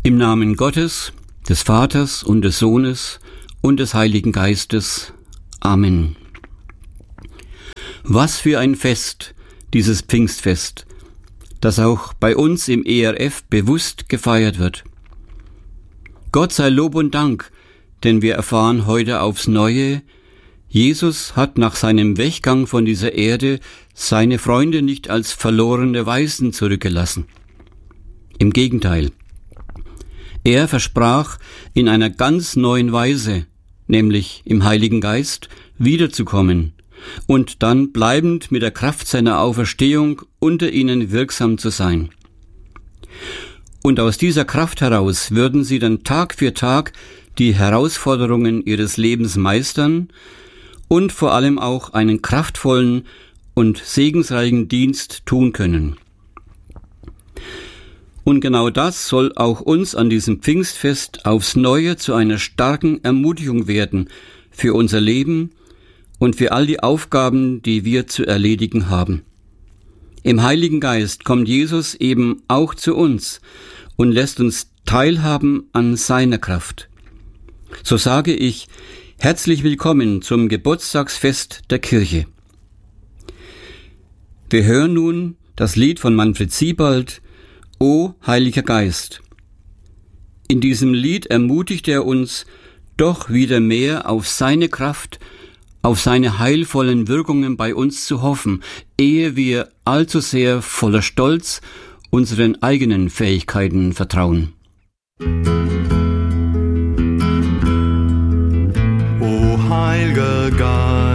Im Namen Gottes, des Vaters und des Sohnes und des Heiligen Geistes. Amen. Was für ein Fest, dieses Pfingstfest, das auch bei uns im ERF bewusst gefeiert wird. Gott sei Lob und Dank, denn wir erfahren heute aufs Neue, Jesus hat nach seinem Weggang von dieser Erde seine Freunde nicht als verlorene Waisen zurückgelassen. Im Gegenteil. Er versprach in einer ganz neuen Weise, nämlich im Heiligen Geist, wiederzukommen und dann bleibend mit der Kraft seiner Auferstehung unter ihnen wirksam zu sein. Und aus dieser Kraft heraus würden sie dann Tag für Tag die Herausforderungen ihres Lebens meistern und vor allem auch einen kraftvollen und segensreichen Dienst tun können. Und genau das soll auch uns an diesem Pfingstfest aufs Neue zu einer starken Ermutigung werden für unser Leben und für all die Aufgaben, die wir zu erledigen haben. Im Heiligen Geist kommt Jesus eben auch zu uns und lässt uns teilhaben an seiner Kraft. So sage ich, herzlich willkommen zum Geburtstagsfest der Kirche. Wir hören nun das Lied von Manfred Siebald, O Heiliger Geist. In diesem Lied ermutigt er uns, doch wieder mehr auf seine Kraft, auf seine heilvollen Wirkungen bei uns zu hoffen, ehe wir allzu sehr voller Stolz unseren eigenen Fähigkeiten vertrauen. O Heiliger Geist,